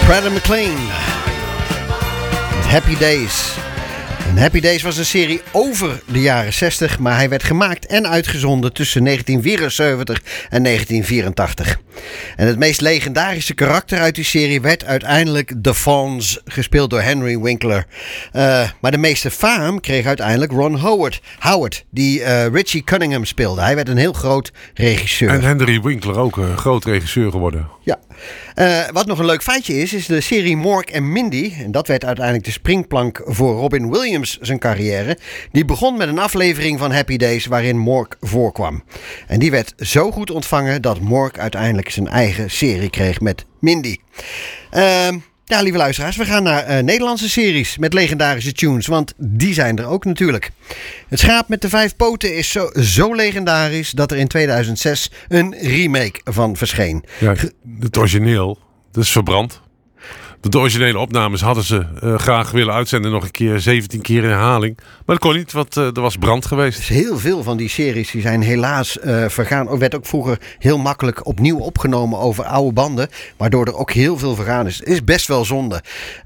Brad McLean. Happy Days. En Happy Days was een serie over de jaren 60, maar hij werd gemaakt en uitgezonden tussen 1974 en 1984. En het meest legendarische karakter uit die serie werd uiteindelijk The Fonz, gespeeld door Henry Winkler. Maar de meeste faam kreeg uiteindelijk Ron Howard, die Richie Cunningham speelde. Hij werd een heel groot regisseur. En Henry Winkler ook een groot regisseur geworden. Ja. Wat nog een leuk feitje is de serie Mork en Mindy. En dat werd uiteindelijk de springplank voor Robin Williams zijn carrière. Die begon met een aflevering van Happy Days waarin Mork voorkwam. En die werd zo goed ontvangen dat Mork uiteindelijk zijn eigen serie kreeg met Mindy. Ja, lieve luisteraars, we gaan naar Nederlandse series met legendarische tunes, want die zijn er ook natuurlijk. Het schaap met de 5 poten is zo legendarisch dat er in 2006 een remake van verscheen. Ja, het origineel, dat is verbrand. De originele opnames hadden ze graag willen uitzenden nog een keer, 17 keer in herhaling. Maar dat kon niet, want er was brand geweest. Dus heel veel van die series die zijn helaas vergaan. Er werd ook vroeger heel makkelijk opnieuw opgenomen over oude banden. Waardoor er ook heel veel vergaan is. Het is best wel zonde.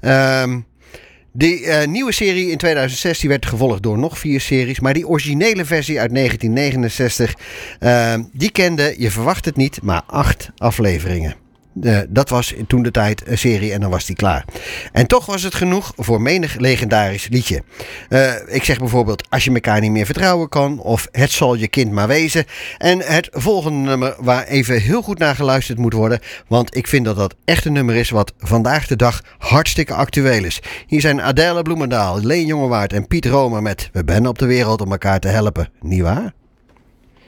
Die nieuwe serie in 2006 die werd gevolgd door nog 4 series. Maar die originele versie uit 1969, die kende, je verwacht het niet, maar 8 afleveringen. Dat was toen de tijd een serie en dan was die klaar. En toch was het genoeg voor menig legendarisch liedje. Ik zeg bijvoorbeeld Als je elkaar niet meer vertrouwen kan, of Het zal je kind maar wezen. En het volgende nummer waar even heel goed naar geluisterd moet worden, want ik vind dat dat echt een nummer is wat vandaag de dag hartstikke actueel is. Hier zijn Adele Bloemendaal, Leen Jongewaard en Piet Roma met We ben op de wereld om elkaar te helpen. Niet waar?